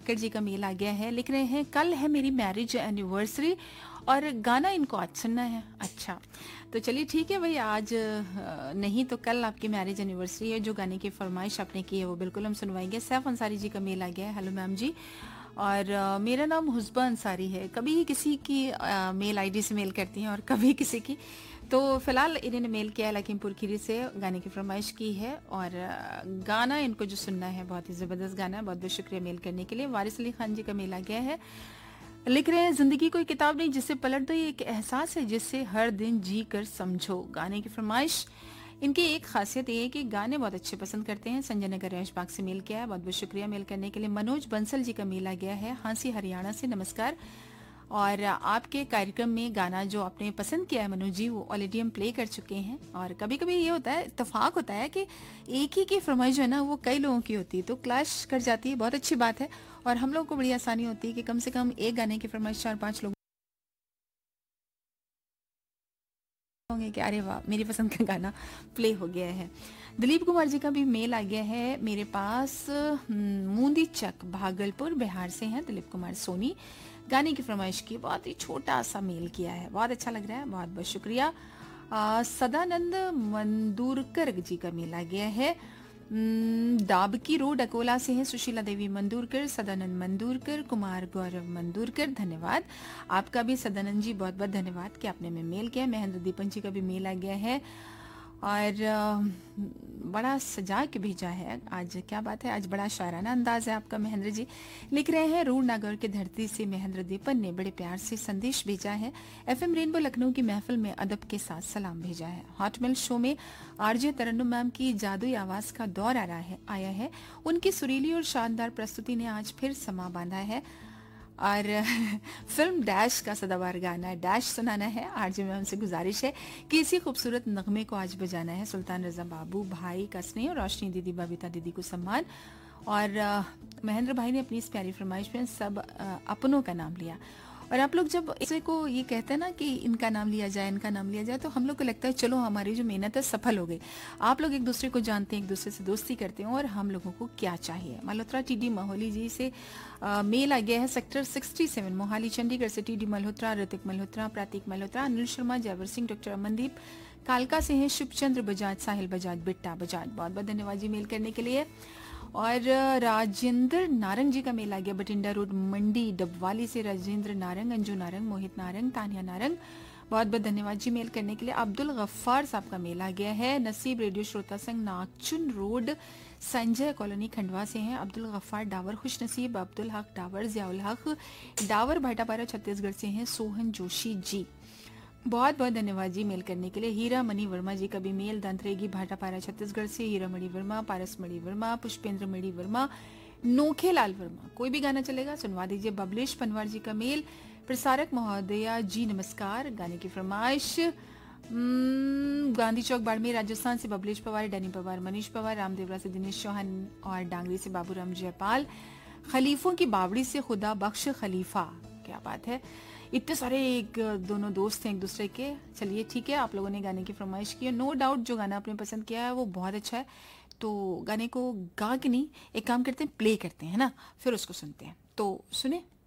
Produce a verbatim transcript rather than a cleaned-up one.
कक्कड़ जी का मेल आ गया है, लिख रहे हैं कल है मेरी मैरिज एनिवर्सरी और गाना इनको आज सुनना है। अच्छा, तो चलिए ठीक है भाई, आज अ, नहीं तो कल आपकी मैरिज एनिवर्सरी है। जो गाने की फरमाइश आपने की है वो बिल्कुल हम सुनवाएंगे। सैफ अंसारी जी का मेल आ गया है, हेलो मैम जी, और अ, मेरा नाम हुस्बा अंसारी है। कभी किसी की अ, मेल आईडी से मेल करती हैं और कभी किसी की, तो फिलहाल इन्होंने मेल किया है लखीमपुर खीरी से, गाने की फरमाइश की है और अ, गाना इनको जो सुनना है बहुत ही ज़बरदस्त गाना है। बहुत बहुत शुक्रिया मेल करने के लिए। वारिस अली खान जी का मेल आ गया है, लिख रहे हैं जिंदगी कोई किताब नहीं जिससे पलट दो, ये एक एहसास है जिससे हर दिन जी कर समझो। गाने की फरमाइश, इनकी एक खासियत ये है कि गाने बहुत अच्छे पसंद करते हैं। संजय नगर रैश बाग से मेल किया है, बहुत बहुत शुक्रिया मेल करने के लिए। मनोज बंसल जी का मेल आ गया है, हांसी हरियाणा से, नमस्कार। और आपके कार्यक्रम में गाना जो आपने पसंद किया है मनोज जी, वो ऑलरेडी हम प्ले कर चुके हैं। और कभी कभी ये होता है, इत्तेफाक होता है कि एक ही की फरमाइश जो है ना वो कई लोगों की होती है, तो क्लैश कर जाती है। बहुत अच्छी बात है और हम लोग को बड़ी आसानी होती है कि कम से कम एक गाने की फरमाइश चार पांच लोग होंगे कि अरे वाह मेरी पसंद का गाना प्ले हो गया है। दिलीप कुमार जी का भी मेल आ गया है मेरे पास, मूंदी चक भागलपुर बिहार से हैं दिलीप कुमार सोनी। गाने की फरमाइश की, बहुत ही छोटा सा मेल किया है, बहुत अच्छा लग रहा है, बहुत बहुत शुक्रिया। आ, सदानंद मंदूरकर जी का मेल आ गया है, हम्म, दाबकी रोड अकोला से हैं सुशीला देवी मंदूरकर, सदानंद मंदूरकर, कुमार गौरव मंदूरकर, धन्यवाद आपका भी सदानंद जी, बहुत बहुत धन्यवाद कि आपने में मेल किया। महेंद्र दीपन जी का भी मेल आ गया है और अ, बड़ा सजा के भेजा है आज, क्या बात है, आज बड़ा शायराना अंदाज है आपका महेंद्र जी। लिख रहे हैं रूर नागौर की धरती से महेंद्र दीपन ने बड़े प्यार से संदेश भेजा है। एफएम रेनबो लखनऊ की महफिल में अदब के साथ सलाम भेजा है। हॉटमेल शो में आरजे तरन्नुम मैम की जादुई आवाज का दौर आ रहा है आया है, उनकी सुरीली और शानदार प्रस्तुति ने आज फिर समा बांधा है। और फिल्म डैश का सदाबहार गाना डैश सुनाना है। आरजे मैम से गुजारिश है कि इसी खूबसूरत नगमे को आज बजाना है। सुल्तान रजा बाबू भाई का स्नेह और रोशनी दीदी बबीता दीदी को सम्मान। और अ, महेंद्र भाई ने अपनी इस प्यारी फरमाइश में सब अ, अपनों का नाम लिया। और आप लोग जब इसे को ये कहते हैं ना कि इनका नाम लिया जाए इनका नाम लिया जाए, तो हम लोग को लगता है चलो हमारी जो मेहनत है सफल हो गई। आप लोग एक दूसरे को जानते हैं, एक दूसरे से दोस्ती करते हैं, और हम लोगों को क्या चाहिए। मल्होत्रा टीडी मोहाली जी से आ, मेल आ गया है, सेक्टर सड़सठ मोहाली चंडीगढ़ से टीडी मल्होत्रा, ऋतिक मल्होत्रा, प्रतीक मल्होत्रा, अनिल शर्मा, जयवर सिंह, डॉक्टर अमनदीप कालका से हैं, शुभचंद्र बजाज, साहिल बजाज, बिट्टा बजाज, बहुत बहुत धन्यवाद जी मेल करने के लिए। और राजेंद्र नारंग जी का मेल आ गया, बटिंडा रोड मंडी डबवाली से राजेंद्र नारंग, अंजू नारंग, मोहित नारंग, तानिया नारंग, बहुत बहुत धन्यवाद जी मेल करने के लिए। अब्दुल गफ्फार साहब का मेल आ गया है, नसीब रेडियो श्रोता संघ नागचुन रोड संजय कॉलोनी खंडवा से हैं अब्दुल गफ्फार डावर, खुश नसीब अब्दुल हक डावर, जियाउल हक डावर, भाटापारा छत्तीसगढ़ से हैं सोहन जोशी जी, बहुत बहुत धन्यवाद जी मेल करने के लिए। हीरा मणि वर्मा जी का भी मेल, दंतरेगी भाटापारा छत्तीसगढ़ से हीरा मणि वर्मा, पारस मणि वर्मा, पुष्पेंद्र मणि वर्मा, नोखे लाल वर्मा, कोई भी गाना चलेगा सुनवा दीजिए। बबलेश पनवार जी का मेल, प्रसारक महोदया जी नमस्कार, गाने की फरमाइश गांधी चौक बाड़मेर राजस्थान से बबलेश पवार, डैनी पवार, मनीष पवार, रामदेवरा से दिनेश चौहान और डांगरी से बाबूराम जयपाल, खलीफों की बावड़ी से खुदा बख्श खलीफा, क्या बात है, इतने सारे एक दोनों दोस्त हैं एक दूसरे के। चलिए ठीक है, आप लोगों ने गाने की फरमाइश की है, नो डाउट जो गाना आपने पसंद किया है वो बहुत अच्छा है, तो गाने को गा के नहीं, एक काम करते हैं प्ले करते हैं ना, फिर उसको सुनते हैं, तो सुने।